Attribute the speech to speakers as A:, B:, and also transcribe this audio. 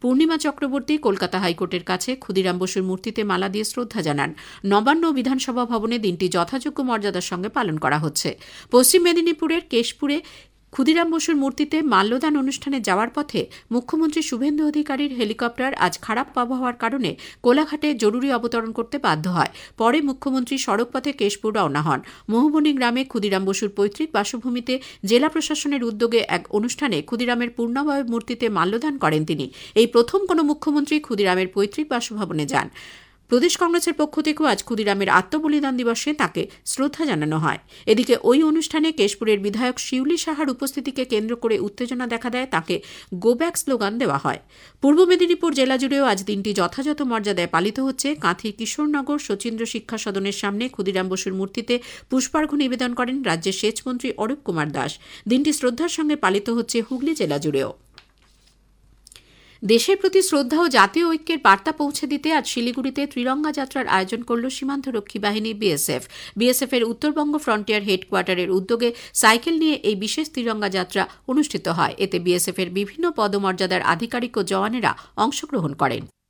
A: পূর্ণিমা চক্রবর্তী কলকাতা হাইকোর্টের কাছে ক্ষুদিরাম বসুর মূর্তিতে মালা দিয়ে শ্রদ্ধা জানান। নবান্ন বিধানসভা ভবনে দিনটি যথাযোগ্য মর্যাদার সঙ্গে পালন করা হচ্ছে। পশ্চিম মেদিনীপুরের কেশপুরে ক্ষুদিরাম বসুর মূর্তিতে মাল্যদান অনুষ্ঠানে যাওয়ার পথে মুখ্যমন্ত্রী শুভেন্দু অধিকারীর হেলিকপ্টার আজ খারাপ আবহাওয়ার কারণে কোলাঘাটে জরুরি অবতরণ করতে বাধ্য হয়। পরে মুখ্যমন্ত্রী সড়কপথে কেশপুর রওনা হন। মহুবনী গ্রামে ক্ষুদিরাম বসুর পৈতৃক বাসভূমিতে জেলা প্রশাসনের উদ্যোগে এক অনুষ্ঠানে ক্ষুদিরামের পূর্ণাবয়ব মূর্তিতে মাল্যদান করেন তিনি। এই প্রথম কোনো মুখ্যমন্ত্রী ক্ষুদিরামের পৈতৃক বাসভবনে যান। প্রদেশ কংগ্রেসের পক্ষ থেকেও আজ ক্ষুদিরামের আত্মবলিদান দিবসে তাকে শ্রদ্ধা জানানো হয়। এদিকে ওই অনুষ্ঠানে কেশপুরের বিধায়ক শিউলি সাহার উপস্থিতিকে কেন্দ্র করে উত্তেজনা দেখা দেয়, তাকে গো ব্যাক স্লোগান দেওয়া হয়। পূর্ব মেদিনীপুর জেলা জুড়েও আজ দিনটি যথাযথ মর্যাদায় পালিত হচ্ছে। কাঁথির কিশোরনগর শচীন্দ্র শিক্ষা সদনের সামনে ক্ষুদিরাম বসুর মূর্তিতে পুষ্পার্ঘ্য নিবেদন করেন রাজ্যের সেচমন্ত্রী অরূপ কুমার দাস। দিনটি শ্রদ্ধার সঙ্গে পালিত হচ্ছে হুগলি জেলা জুড়েও। দেশের প্রতি শ্রদ্ধা ও জাতীয় ঐক্যের বার্তা পৌঁছে দিতে আজ শিলিগুড়িতে ত্রিরঙ্গা যাত্রার আয়োজন করল সীমান্তরক্ষী বাহিনী বিএসএফ। বিএসএফ এর উত্তরবঙ্গ ফ্রন্টিয়ার হেডকোয়ার্টারের উদ্যোগে সাইকেল নিয়ে এই বিশেষ ত্রিরঙ্গা যাত্রা অনুষ্ঠিত হয়। এতে বিএসএফ এর বিভিন্ন পদমর্যাদার আধিকারিক ও জওয়ানেরা অংশগ্রহণ করেন।